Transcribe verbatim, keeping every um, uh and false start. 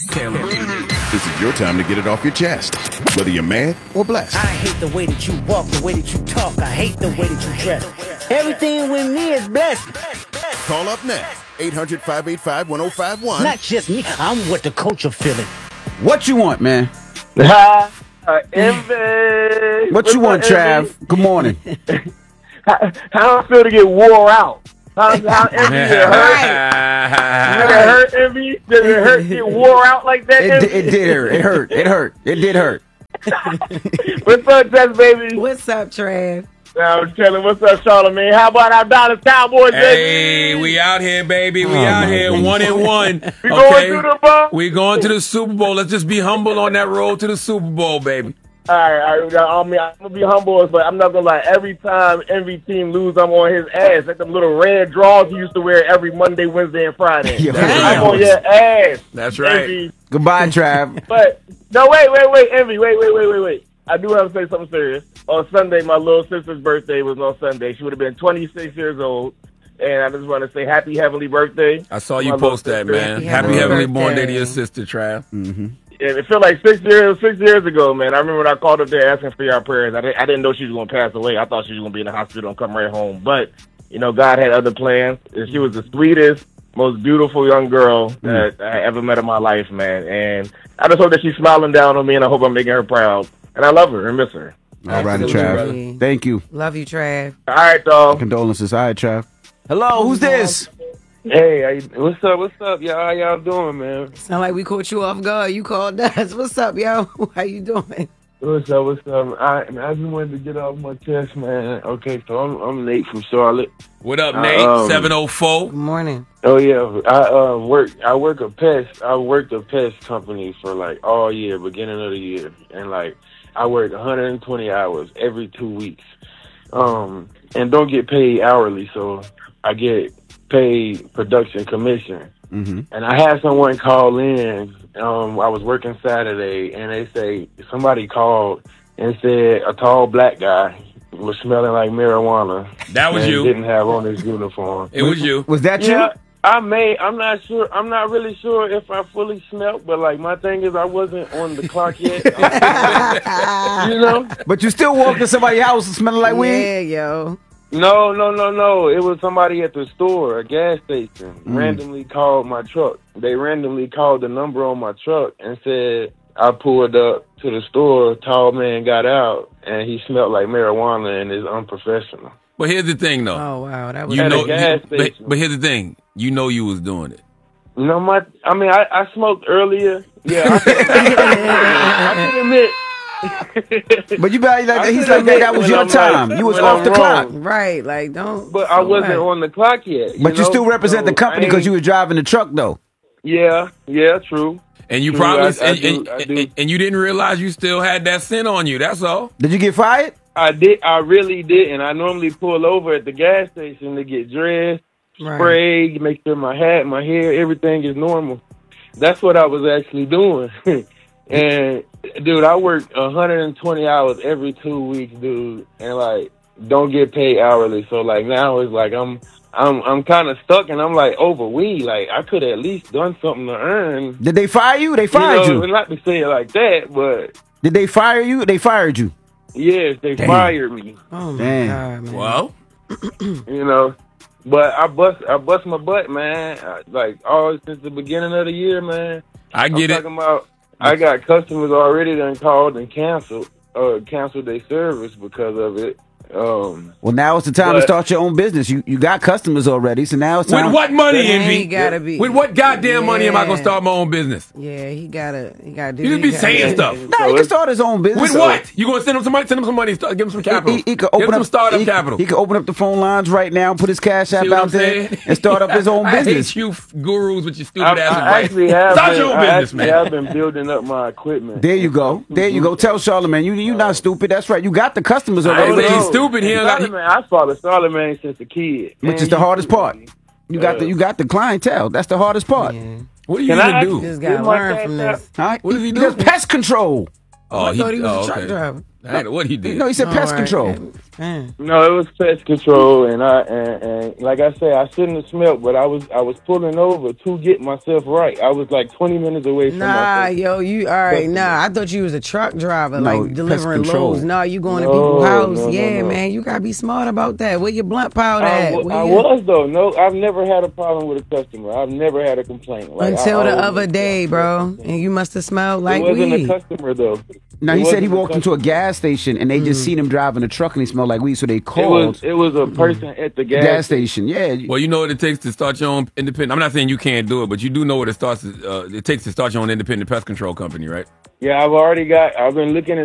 Taylor. This is your time to get it off your chest, whether you're mad or blessed. I hate the way that you walk, the way that you talk. I hate the way that you dress. Everything with me is blessed. Call up next. eight hundred, five eight five, one oh five one. Not just me. I'm what the culture feeling. What you want, man? Hi, uh, Envy. What What's you want, up, Envy? Trav? Good morning. how, how I feel to get wore out? How, how Envy it hurt? Did it hurt, Envy? Did it hurt to get wore out like that, It, Envy? di- it did hurt. It hurt. It hurt. It did hurt. What's up, Jess, baby? What's up, Trav? Now, I'm telling what's up, Charlamagne? How about our Dallas Cowboys, Hey, baby? we out here, baby. We Oh, out my here, goodness. one and one. We okay? going to the bowl? We going to the Super Bowl. Let's just be humble on that road to the Super Bowl, baby. All right, all right. I mean, I'm gonna be humble, but I'm not gonna lie. Every time Envy team lose, I'm on his ass. Like them little red draws he used to wear every Monday, Wednesday, and Friday. Yo, I'm on right. your ass. That's right. Envy. Goodbye, Trav. But no, wait, wait, wait, Envy, wait, wait, wait, wait, wait. I do have to say something serious. On Sunday, my little sister's birthday was on Sunday. She would have been twenty-six years old, and I just want to say happy heavenly birthday. I saw you My post little that, sister. man. Happy Happy birthday. heavenly born day to your sister, Trav. Mm-hmm. And it felt like six years, six years ago, man. I remember when I called up there asking for your prayers. I didn't, I didn't know she was going to pass away. I thought she was going to be in the hospital and come right home. But, you know, God had other plans. And she was the sweetest, most beautiful young girl that I ever met in my life, man. And I just hope that she's smiling down on me, and I hope I'm making her proud. And I love her and miss her. All right, Absolutely, Trav. brother. Thank you. Love you, Trav. All right, dog. Condolences. All right, Trav. Hello, who's this? Hey, how you, what's up? What's up, y'all? How y'all doing, man? Sound like we caught you off guard. You called us. What's up, yo? How you doing? What's up? What's up? I, I just wanted to get off my chest, man. Okay, so I'm, I'm Nate from Charlotte. What up, Uh, Nate? um, seven oh four. Good morning. Oh yeah, I uh, work. I work a pest. I worked a pest company for like all year, beginning of the year, and like I work one hundred twenty hours every two weeks, um, and don't get paid hourly, so I get paid production commission. Mm-hmm. And I had someone call in. Um, I was working Saturday, and they say somebody called and said a tall black guy was smelling like marijuana. That was and you. Didn't have on his uniform. It was you. Was that Yeah, I may. I'm not sure. I'm not really sure if I fully smelt, but like my thing is, I wasn't on the clock yet. you know? you? But you still walked to somebody's house smelling like weed? Yeah, yo. No, no, no, no. It was somebody at the store, a gas station, Mm. randomly called my truck. They randomly called the number on my truck and said I pulled up to the store. Tall man got out, and he smelled like marijuana and is unprofessional. But here's the thing, though. Oh, wow. That was you At a know, gas you- but, station. but here's the thing. You know you was doing it. You know, my. I mean, I, I smoked earlier. Yeah, I, I can admit. But you better like I he's should like, man, that admit was when your I'm time. right, You was when off I'm the clock. wrong. right. Like, don't. But I wasn't right. on the clock yet. But you know? still represent So the company I because you ain't- were driving the truck, though. Yeah, yeah, true. And you True, probably I- I and, do- and, I do. and- and you didn't realize you still had that scent on you. That's all. Did you get fired? I did. I really did, and I normally pull over at the gas station to get dressed, Right. spray, make sure my hat, my hair, everything is normal. That's what I was actually doing. And dude, I work one hundred twenty hours every two weeks, dude, and like don't get paid hourly. So like now it's like I'm I'm I'm kind of stuck, and I'm like over weed. Like I could at least done something to earn. Did they fire you? They fired you. Know, you. Not to say it like that, but Did they fire you? They fired you. yes, they Damn. fired me. Oh, my Damn. God, man. Well, You know, but I bust I bust my butt, man. I, like all since the beginning of the year, man. I I'm get it. talking about. I got customers already done called and canceled, uh, canceled their service because of it. Um, Well, now it's the time to But- start your own business. You you got customers already, so now it's time. With what money, Yeah, Envy? he gotta be. With what goddamn money am I gonna Yeah. start my own business? Yeah, he gotta. He gotta do. You just be he gotta- saying stuff. Nah, he So can it's- start his own business. With what? You gonna send him some money? Send him some money. Start, give him some capital. He, he could give open him some up startup he, capital. He could open up the phone lines right now, put his cash app See what out I'm there, saying? and start up his own I business. hate you f- gurus with your stupid I, ass I advice. actually have Start been, your own I business, actually man. have been building up my equipment. There you go. There you go. Tell Charlamagne, you you not stupid. That's right. You got the customers I already. ain't Which saying is, he's stupid. He ain't got- Charlamagne, I followed Charlamagne since a kid. which And is the you- hardest part. You got the you got the clientele. That's the hardest part. Yeah. What do you Can I even ask do? Just Give gotta my learn cash from app. this. All right? What does he He do? does pest control. Oh, I thought he was oh, a truck okay. driver. I don't know what he did. No, he said All pest right. control. Man. No, it was pest control, and I and, and like I said, I shouldn't have smelled, but I was I was pulling over to get myself right. I was like twenty minutes away from Nah, my yo, you all right? Nah, I thought you was a truck driver, No, like delivering pest control. loads. Nah, you going No, to people's house? no, no, yeah, no. man, you gotta be smart about that. Where your blunt powder I, at? w- Where I your- was though. No, I've never had a problem with a customer. I've never had a complaint. Like, Until I the always- other day, bro, and you must have smelled like it wasn't weed. a customer though. Now It he said he wasn't a walked into a customer. gas station and they just seen him driving a truck and he smelled like weed, so they It called was it was a person at the gas, gas station. Yeah. Well, you know what it takes to start your own independent. I'm not saying you can't do it, but you do know what it starts. Uh, it takes to start your own independent pest control company, right? Yeah, I've already got. I've been looking at.